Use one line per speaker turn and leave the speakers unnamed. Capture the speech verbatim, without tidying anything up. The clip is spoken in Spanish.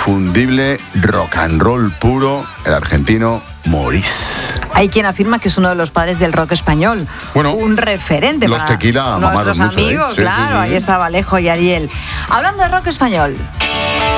inconfundible rock and roll puro, el argentino Morís.
Hay quien afirma que es uno de los padres del rock español,
bueno,
un referente
los
para
Tequila
nuestros
mamaron mucho,
amigos,
¿eh? Sí,
claro,
sí, sí.
Ahí estaba Alejo y Ariel. Hablando de rock español.